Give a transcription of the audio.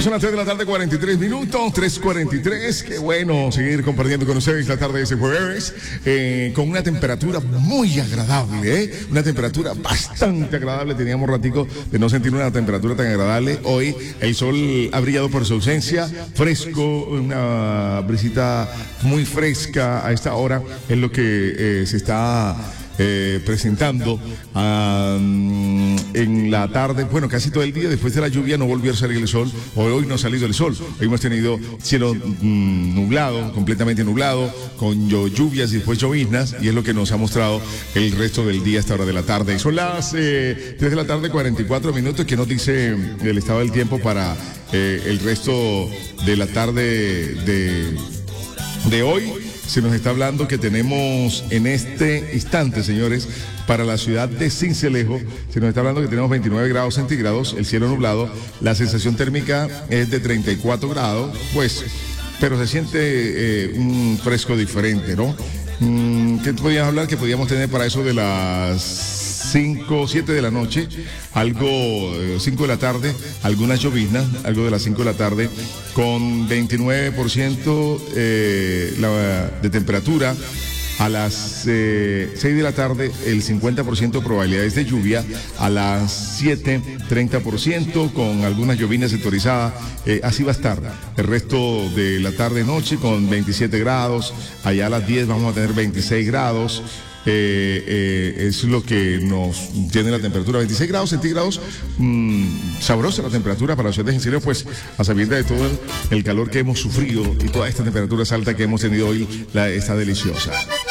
son las 3 de la tarde, 43 minutos, 3:43. Qué bueno seguir compartiendo con ustedes la tarde de ese jueves, con una temperatura muy agradable, una temperatura bastante agradable. Teníamos ratico de no sentir una temperatura tan agradable. Hoy el sol ha brillado por su ausencia, fresco, una brisita muy fresca a esta hora es lo que se está presentando en la tarde, bueno, casi todo el día. Después de la lluvia no volvió a salir el sol. Hoy no ha salido el sol. Hoy hemos tenido cielo nublado, completamente nublado, con lluvias y después lloviznas, y es lo que nos ha mostrado el resto del día a esta hora de la tarde. Son las 3 de la tarde, 44 minutos, que nos dice el estado del tiempo para el resto de la tarde de hoy. Se nos está hablando que tenemos en este instante, señores, para la ciudad de Sincelejo, se nos está hablando que tenemos 29 grados centígrados, el cielo nublado, la sensación térmica es de 34 grados, pues, pero se siente un fresco diferente, ¿no? ¿Qué podíamos hablar? Que podíamos tener para eso de las 5, 7 de la noche, algo 5 de la tarde, algunas lloviznas, algo de las 5 de la tarde, con 29% de temperatura. A las 6 de la tarde, el 50% de probabilidades de lluvia. A las 7, 30%, con algunas llovinas sectorizadas. Así va a estar el resto de la tarde-noche, con 27 grados. Allá a las 10 vamos a tener 26 grados. Es lo que nos tiene la temperatura, 26 grados centígrados. Sabrosa la temperatura para la ciudad de Sincelejo, pues a sabiendas de todo el calor que hemos sufrido y toda esta temperatura alta que hemos tenido hoy, está deliciosa.